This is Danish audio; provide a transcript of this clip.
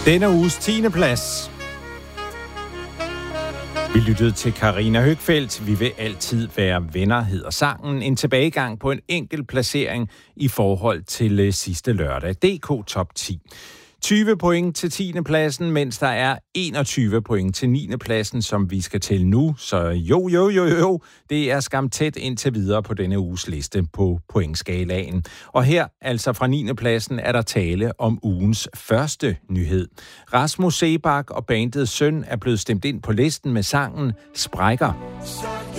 Denne uges 10. plads. Vi lyttede til Karina Høgfeldt. Vi vil altid være venner, hedder sangen. En tilbagegang på en enkelt placering i forhold til sidste lørdag. DK Top 10. 20 point til 10. pladsen, mens der er 21 point til 9. pladsen, som vi skal til nu. Så jo, det er skam tæt indtil videre på denne uges liste på pointskalaen. Og her, altså fra 9. pladsen, er der tale om ugens første nyhed. Rasmus Seebach og bandet Søn er blevet stemt ind på listen med sangen Sprækker.